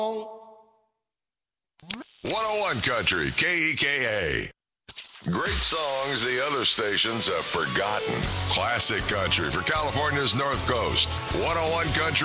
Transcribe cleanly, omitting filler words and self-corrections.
101 Country, KEKA. Great songs the other stations have forgotten. Classic country for California's North Coast. 101 Country.